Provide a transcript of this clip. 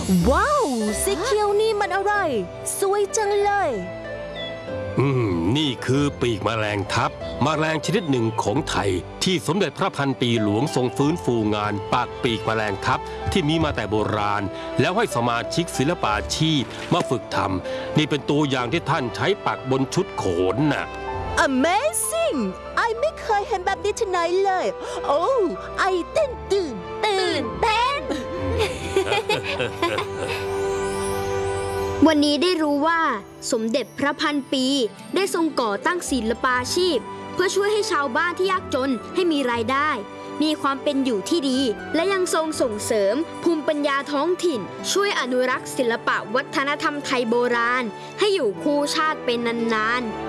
ว้าวสีเขียวนี่มันอะไรสวยจังเลยนี่คือปีกแมลงทับแมลงชนิดหนึ่งของไทยที่สมเด็จพระพันปีหลวงทรงฟื้นฟูงานปากปีกแมลงทับที่มีมาแต่โบราณแล้วให้สมาชิกศิลปาชีพมาฝึกทำนี่เป็นตัวอย่างที่ท่านใช้ปักบนชุดโขนน่ะ Amazing ไอไม่เคยเห็นแบบนี้ที่ไหนเลยโอ้ไอตื่นเต้นวันนี้ได้รู้ว่าสมเด็จพระพันปีได้ทรงก่อตั้งศิลปาชีพเพื่อช่วยให้ชาวบ้านที่ยากจนให้มีรายได้มีความเป็นอยู่ที่ดีและยังทรงส่งเสริมภูมิปัญญาท้องถิ่นช่วยอนุรักษ์ศิลปะวัฒนธรรมไทยโบราณให้อยู่คู่ชาติเป็นนานๆ